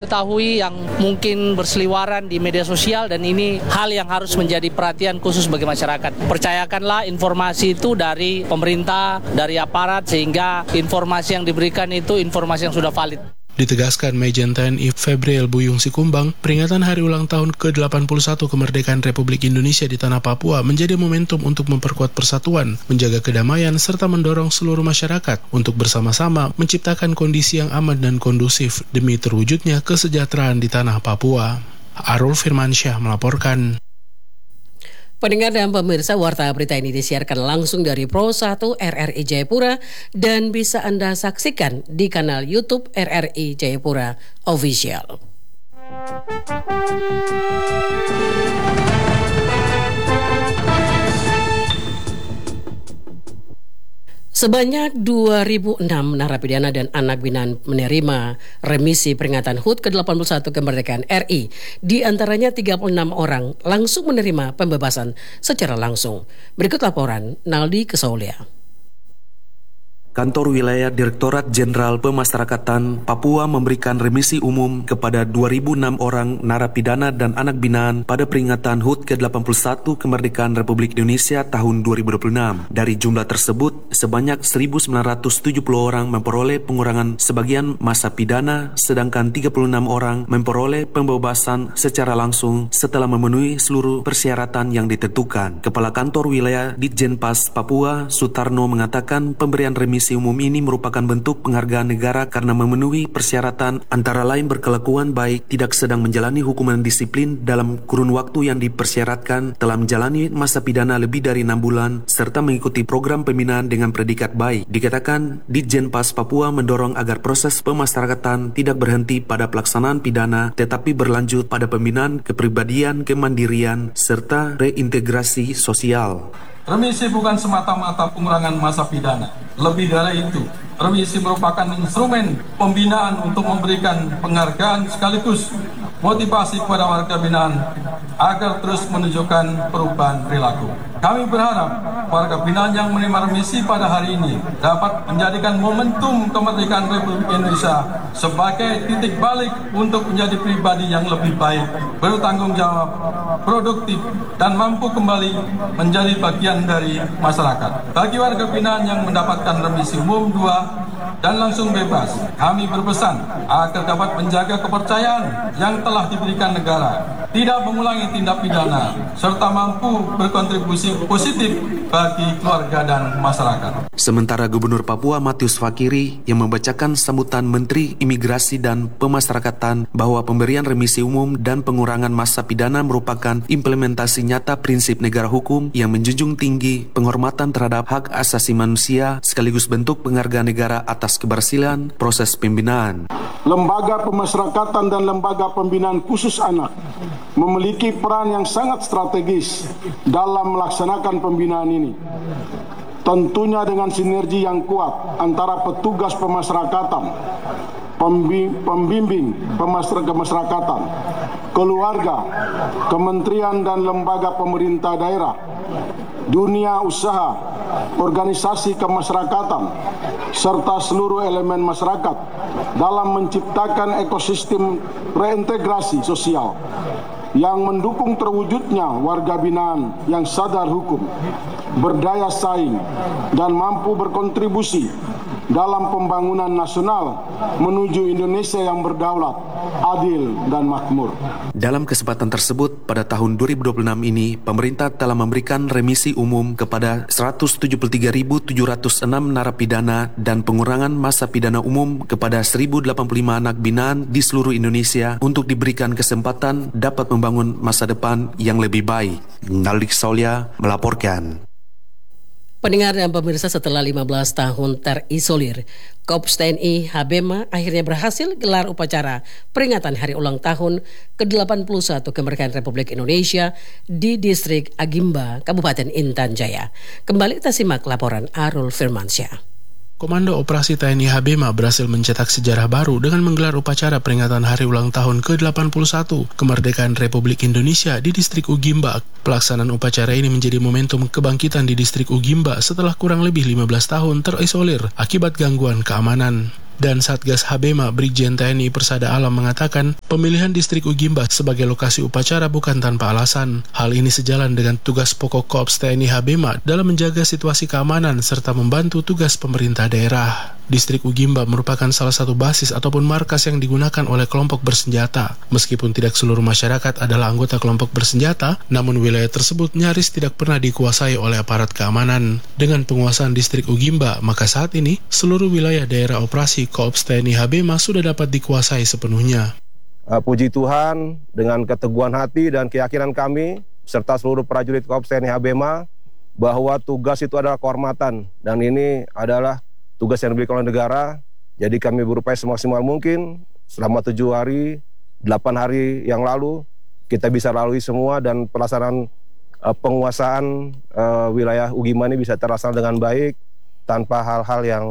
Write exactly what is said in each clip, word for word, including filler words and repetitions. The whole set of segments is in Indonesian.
diketahui yang mungkin berseliweran di media sosial, dan ini hal yang harus menjadi perhatian khusus bagi masyarakat. Percayakanlah informasi itu dari pemerintah, dari aparat, sehingga informasi yang diberikan itu informasi yang sudah valid. Ditegaskan Majen T N I Febriel Buyung Sikumbang, peringatan hari ulang tahun ke delapan puluh satu kemerdekaan Republik Indonesia di tanah Papua menjadi momentum untuk memperkuat persatuan, menjaga kedamaian, serta mendorong seluruh masyarakat untuk bersama-sama menciptakan kondisi yang aman dan kondusif demi terwujudnya kesejahteraan di tanah Papua. Arul Firmansyah melaporkan. Pendengar dan pemirsa, warta berita ini disiarkan langsung dari Pro satu R R I Jayapura dan bisa Anda saksikan di kanal YouTube R R I Jayapura Official. Sebanyak dua ribu enam narapidana dan anak binaan menerima remisi peringatan H U T ke delapan puluh satu kemerdekaan R I. Di antaranya tiga puluh enam orang langsung menerima pembebasan secara langsung. Berikut laporan Naldi Kesaulia. Kantor Wilayah Direktorat Jenderal Pemasyarakatan Papua memberikan remisi umum kepada dua ribu enam orang narapidana dan anak binaan pada peringatan H U T ke delapan puluh satu kemerdekaan Republik Indonesia tahun dua ribu dua puluh enam. Dari jumlah tersebut, sebanyak seribu sembilan ratus tujuh puluh orang memperoleh pengurangan sebagian masa pidana, sedangkan tiga puluh enam orang memperoleh pembebasan secara langsung setelah memenuhi seluruh persyaratan yang ditentukan. Kepala Kantor Wilayah Ditjenpas Papua, Sutarno, mengatakan pemberian remisi umum ini merupakan bentuk penghargaan negara karena memenuhi persyaratan, antara lain berkelakuan baik, tidak sedang menjalani hukuman disiplin dalam kurun waktu yang dipersyaratkan, telah menjalani masa pidana lebih dari enam bulan, serta mengikuti program pembinaan dengan predikat baik. Dikatakan Ditjenpas Papua mendorong agar proses pemasyarakatan tidak berhenti pada pelaksanaan pidana, tetapi berlanjut pada pembinaan kepribadian, kemandirian, serta reintegrasi sosial. Remisi bukan semata-mata pengurangan masa pidana. Lebih dari itu, remisi merupakan instrumen pembinaan untuk memberikan penghargaan sekaligus motivasi kepada warga binaan agar terus menunjukkan perubahan perilaku. Kami berharap warga binaan yang menerima remisi pada hari ini dapat menjadikan momentum kemerdekaan Republik Indonesia sebagai titik balik untuk menjadi pribadi yang lebih baik, bertanggung jawab, produktif, dan mampu kembali menjadi bagian dari masyarakat. Bagi warga binaan yang mendapatkan remisi umum dua dan langsung bebas, kami berpesan agar dapat menjaga kepercayaan yang telah diberikan negara, tidak mengulangi tindak pidana, serta mampu berkontribusi positif bagi keluarga dan masyarakat. Sementara Gubernur Papua Matius Fakiri yang membacakan sambutan Menteri Imigrasi dan Pemasyarakatan bahwa pemberian remisi umum dan pengurangan masa pidana merupakan implementasi nyata prinsip negara hukum yang menjunjung tinggi penghormatan terhadap hak asasi manusia sekaligus bentuk penghargaan negara atas keberhasilan proses pembinaan. Lembaga pemasyarakatan dan lembaga pembinaan khusus anak memiliki peran yang sangat strategis dalam melaksanakan pembinaan ini. Tentunya dengan sinergi yang kuat antara petugas pemasyarakatan, pembimbing pemasyarakatan, keluarga, kementerian dan lembaga pemerintah daerah, dunia usaha, organisasi kemasyarakatan, serta seluruh elemen masyarakat dalam menciptakan ekosistem reintegrasi sosial yang mendukung terwujudnya warga binaan yang sadar hukum, berdaya saing, dan mampu berkontribusi dalam pembangunan nasional menuju Indonesia yang berdaulat, adil, dan makmur. Dalam kesempatan tersebut, pada tahun dua ribu dua puluh enam ini, pemerintah telah memberikan remisi umum kepada seratus tujuh puluh tiga ribu tujuh ratus enam narapidana dan pengurangan masa pidana umum kepada seribu delapan puluh lima anak binaan di seluruh Indonesia untuk diberikan kesempatan dapat membangun masa depan yang lebih baik. Naldi Kesaulia melaporkan. Pendengar dan pemirsa, setelah lima belas tahun terisolir, Korps T N I Habema akhirnya berhasil gelar upacara peringatan hari ulang tahun ke delapan puluh satu kemerdekaan Republik Indonesia di Distrik Agimba, Kabupaten Intan Jaya. Kembali kita simak laporan Arul Firmansyah. Komando Operasi T N I Habema berhasil mencetak sejarah baru dengan menggelar upacara peringatan hari ulang tahun ke delapan puluh satu kemerdekaan Republik Indonesia di Distrik Ugimba. Pelaksanaan upacara ini menjadi momentum kebangkitan di Distrik Ugimba setelah kurang lebih lima belas tahun terisolir akibat gangguan keamanan. Dan Satgas Habema Brigjen T N I Persada Alam mengatakan pemilihan distrik Ugimba sebagai lokasi upacara bukan tanpa alasan. Hal ini sejalan dengan tugas pokok Korps T N I Habema dalam menjaga situasi keamanan serta membantu tugas pemerintah daerah. Distrik Ugimba merupakan salah satu basis ataupun markas yang digunakan oleh kelompok bersenjata. Meskipun tidak seluruh masyarakat adalah anggota kelompok bersenjata, namun wilayah tersebut nyaris tidak pernah dikuasai oleh aparat keamanan. Dengan penguasaan distrik Ugimba, maka saat ini seluruh wilayah daerah operasi Korps T N I Habema sudah dapat dikuasai sepenuhnya. Uh, puji Tuhan, dengan keteguhan hati dan keyakinan kami, serta seluruh prajurit Korps T N I Habema, bahwa tugas itu adalah kehormatan, dan ini adalah tugas yang diberikan oleh negara. Jadi kami berupaya semaksimal mungkin, selama tujuh hari, delapan hari yang lalu, kita bisa lalui semua, dan pelaksanaan uh, penguasaan uh, wilayah Ugimba ini bisa terlaksana dengan baik, tanpa hal-hal yang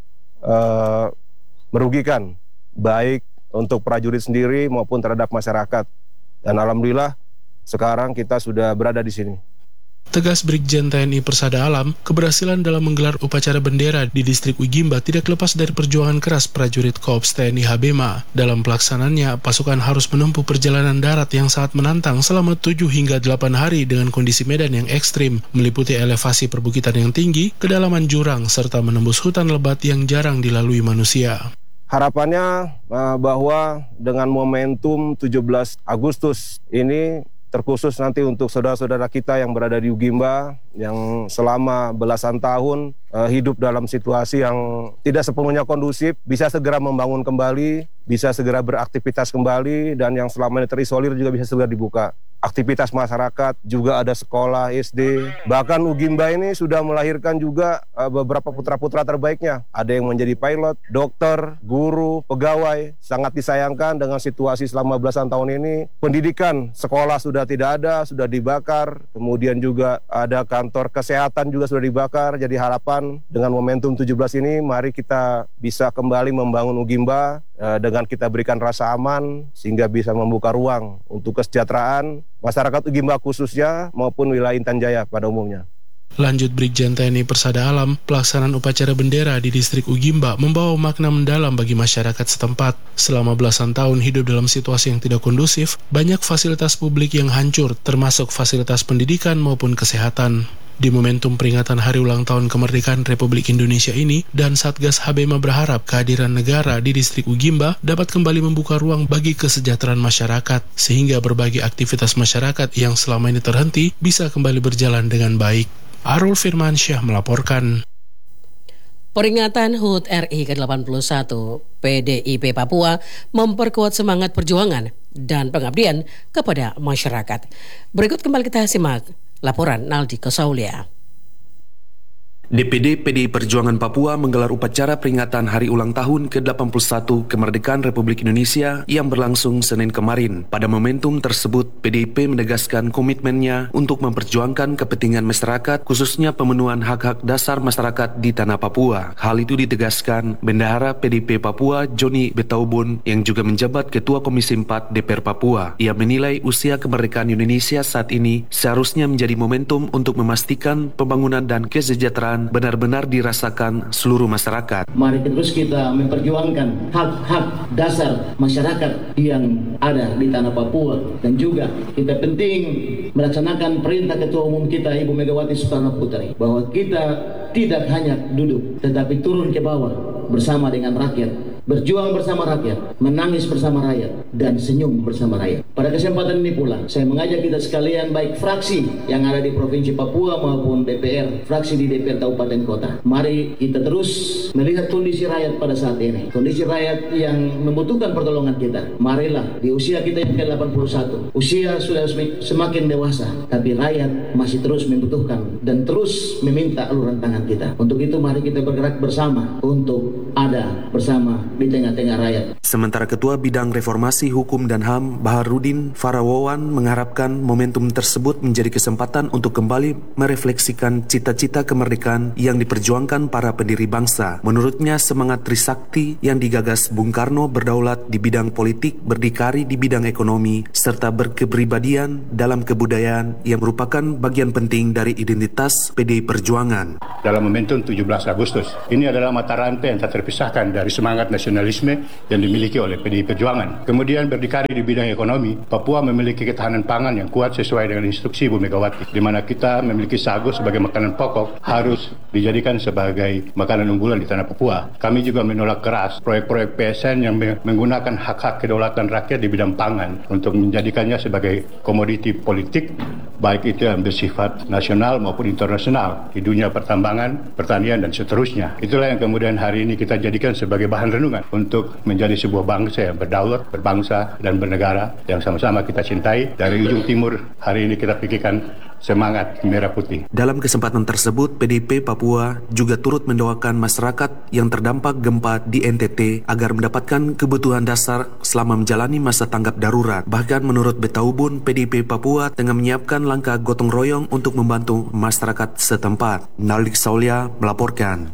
uh, merugikan, baik untuk prajurit sendiri maupun terhadap masyarakat. Dan alhamdulillah sekarang kita sudah berada di sini. Tegas Brigjen T N I Persada Alam, keberhasilan dalam menggelar upacara bendera di distrik Ugimba tidak lepas dari perjuangan keras prajurit Korps T N I Habema. Dalam pelaksanaannya, pasukan harus menempuh perjalanan darat yang sangat menantang selama tujuh hingga delapan hari dengan kondisi medan yang ekstrim, meliputi elevasi perbukitan yang tinggi, kedalaman jurang, serta menembus hutan lebat yang jarang dilalui manusia. Harapannya uh, bahwa dengan momentum tujuh belas Agustus ini, terkhusus nanti untuk saudara-saudara kita yang berada di Ugimba, yang selama belasan tahun uh, hidup dalam situasi yang tidak sepenuhnya kondusif, bisa segera membangun kembali, bisa segera beraktivitas kembali, dan yang selama ini terisolir juga bisa segera dibuka. Aktivitas masyarakat, juga ada sekolah, S D. Bahkan Ugimba ini sudah melahirkan juga uh, beberapa putra-putra terbaiknya. Ada yang menjadi pilot, dokter, guru, pegawai. Sangat disayangkan dengan situasi selama belasan tahun ini. Pendidikan, sekolah sudah tidak ada, sudah dibakar. Kemudian juga ada kantor kesehatan juga sudah dibakar. Jadi harapan dengan momentum tujuh belas ini, mari kita bisa kembali membangun Ugimba uh, dengan kita berikan rasa aman, sehingga bisa membuka ruang untuk kesejahteraan masyarakat Ugimba khususnya maupun wilayah Intan Jaya pada umumnya. Lanjut Brigjen T N I Persada Alam, pelaksanaan upacara bendera di distrik Ugimba membawa makna mendalam bagi masyarakat setempat. Selama belasan tahun hidup dalam situasi yang tidak kondusif, banyak fasilitas publik yang hancur, termasuk fasilitas pendidikan maupun kesehatan. Di momentum peringatan Hari Ulang Tahun Kemerdekaan Republik Indonesia ini, dan Satgas Habema berharap kehadiran negara di distrik Ugimba dapat kembali membuka ruang bagi kesejahteraan masyarakat, sehingga berbagai aktivitas masyarakat yang selama ini terhenti bisa kembali berjalan dengan baik. Arul Firmansyah melaporkan. Peringatan H U T R I ke delapan puluh satu P D I P Papua memperkuat semangat perjuangan dan pengabdian kepada masyarakat. Berikut kembali kita simak laporan Naldi Kosaulia. D P D P D I Perjuangan Papua menggelar upacara peringatan Hari Ulang Tahun ke delapan puluh satu Kemerdekaan Republik Indonesia yang berlangsung Senin kemarin. Pada momentum tersebut, P D I P menegaskan komitmennya untuk memperjuangkan kepentingan masyarakat, khususnya pemenuhan hak-hak dasar masyarakat di tanah Papua. Hal itu ditegaskan Bendahara P D I P Papua Joni Betaubun yang juga menjabat Ketua Komisi empat D P R Papua. Ia menilai usia kemerdekaan Indonesia saat ini seharusnya menjadi momentum untuk memastikan pembangunan dan kesejahteraan benar-benar dirasakan seluruh masyarakat. Mari terus kita memperjuangkan hak-hak dasar masyarakat yang ada di tanah Papua, dan juga kita penting melaksanakan perintah Ketua Umum kita Ibu Megawati Soekarno Putri bahwa kita tidak hanya duduk tetapi turun ke bawah bersama dengan rakyat, berjuang bersama rakyat, menangis bersama rakyat, dan senyum bersama rakyat. Pada kesempatan ini pula, saya mengajak kita sekalian, baik fraksi yang ada di Provinsi Papua maupun D P R, fraksi di D P R Kabupaten Kota. Mari kita terus melihat kondisi rakyat pada saat ini. Kondisi rakyat yang membutuhkan pertolongan kita. Marilah, di usia kita yang ke delapan puluh satu, usia sudah semakin dewasa, tapi rakyat masih terus membutuhkan dan terus meminta uluran tangan kita. Untuk itu mari kita bergerak bersama untuk ada bersama di tengah-tengah rakyat. Sementara Ketua Bidang Reformasi Komisi Hukum dan H A M Baharudin Farawawan mengharapkan momentum tersebut menjadi kesempatan untuk kembali merefleksikan cita-cita kemerdekaan yang diperjuangkan para pendiri bangsa. Menurutnya, semangat Trisakti yang digagas Bung Karno berdaulat di bidang politik, berdikari di bidang ekonomi, serta berkepribadian dalam kebudayaan yang merupakan bagian penting dari identitas P D I Perjuangan. Dalam momentum tujuh belas Agustus, ini adalah mata rantai yang tak terpisahkan dari semangat nasionalisme yang dimiliki oleh P D I Perjuangan. Kemudian berdikari di bidang ekonomi, Papua memiliki ketahanan pangan yang kuat sesuai dengan instruksi Ibu Megawati, di mana kita memiliki sagu sebagai makanan pokok harus dijadikan sebagai makanan unggulan di tanah Papua. Kami juga menolak keras proyek-proyek P S N yang menggunakan hak-hak kedaulatan rakyat di bidang pangan untuk menjadikannya sebagai komoditi politik, baik itu yang bersifat nasional maupun internasional di dunia pertambangan, pertanian, dan seterusnya. Itulah yang kemudian hari ini kita jadikan sebagai bahan renungan untuk menjadi sebuah bangsa yang berdaulat, berbangsa, dan bernegara yang sama-sama kita cintai. Dari ujung timur, hari ini kita pikirkan semangat merah putih. Dalam kesempatan tersebut, P D I P Papua juga turut mendoakan masyarakat yang terdampak gempa di N T T agar mendapatkan kebutuhan dasar selama menjalani masa tanggap darurat. Bahkan menurut Betaubun, P D I P Papua tengah menyiapkan langkah gotong royong untuk membantu masyarakat setempat. Nalik Saulia melaporkan.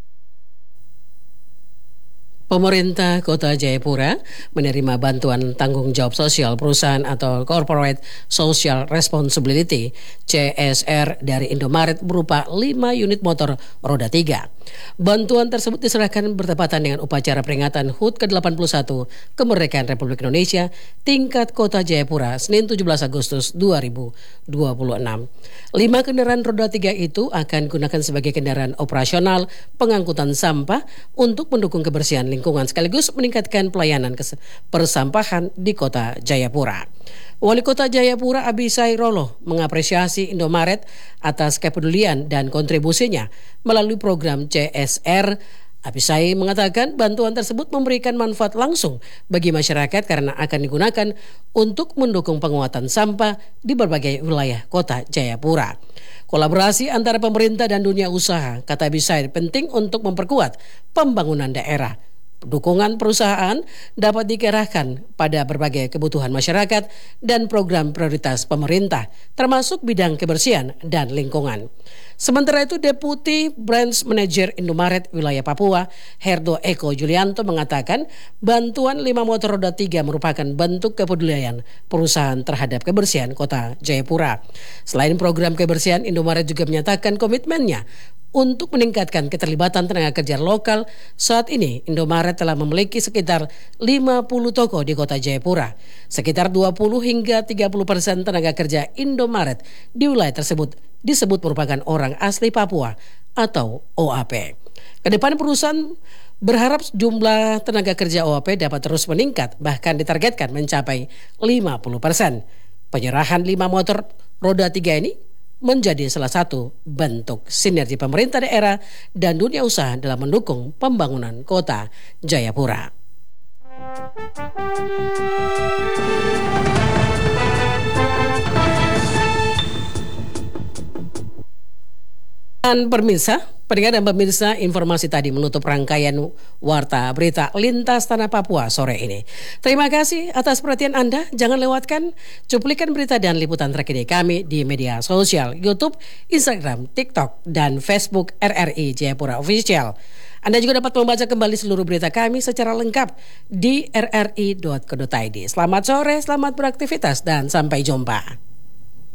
Pemerintah Kota Jayapura menerima bantuan tanggung jawab sosial perusahaan atau Corporate Social Responsibility C S R dari Indomaret berupa lima unit motor roda tiga. Bantuan tersebut diserahkan bertepatan dengan upacara peringatan H U T ke delapan puluh satu Kemerdekaan Republik Indonesia tingkat Kota Jayapura Senin tujuh belas Agustus dua ribu dua puluh enam. Lima kendaraan roda tiga itu akan digunakan sebagai kendaraan operasional pengangkutan sampah untuk mendukung kebersihan lingkungan lingkungan sekaligus meningkatkan pelayanan persampahan di Kota Jayapura. Wali Kota Jayapura Abisai Rolo mengapresiasi Indomaret atas kepedulian dan kontribusinya melalui program C S R. Abisai mengatakan bantuan tersebut memberikan manfaat langsung bagi masyarakat karena akan digunakan untuk mendukung penguatan sampah di berbagai wilayah Kota Jayapura. Kolaborasi antara pemerintah dan dunia usaha, kata Abisai, penting untuk memperkuat pembangunan daerah. Dukungan perusahaan dapat dikerahkan pada berbagai kebutuhan masyarakat dan program prioritas pemerintah, termasuk bidang kebersihan dan lingkungan. Sementara itu, Deputi Branch Manager Indomaret Wilayah Papua, Herdo Eko Julianto, mengatakan bantuan lima motor roda tiga merupakan bentuk kepedulian perusahaan terhadap kebersihan Kota Jayapura. Selain program kebersihan, Indomaret juga menyatakan komitmennya untuk meningkatkan keterlibatan tenaga kerja lokal. Saat ini Indomaret telah memiliki sekitar lima puluh toko di Kota Jayapura. Sekitar dua puluh hingga tiga puluh persen tenaga kerja Indomaret di wilayah tersebut disebut merupakan orang asli Papua atau O A P. Kedepan perusahaan berharap jumlah tenaga kerja O A P dapat terus meningkat, bahkan ditargetkan mencapai lima puluh persen. Penyerahan lima motor roda tiga ini menjadi salah satu bentuk sinergi pemerintah daerah dan dunia usaha dalam mendukung pembangunan Kota Jayapura. Dan pemirsa, pendengar dan pemirsa, informasi tadi menutup rangkaian Warta Berita Lintas Tanah Papua sore ini. Terima kasih atas perhatian Anda. Jangan lewatkan cuplikan berita dan liputan terkini kami di media sosial YouTube, Instagram, TikTok, dan Facebook R R I Jayapura Official. Anda juga dapat membaca kembali seluruh berita kami secara lengkap di r r i dot co dot i d. Selamat sore, selamat beraktivitas, dan sampai jumpa.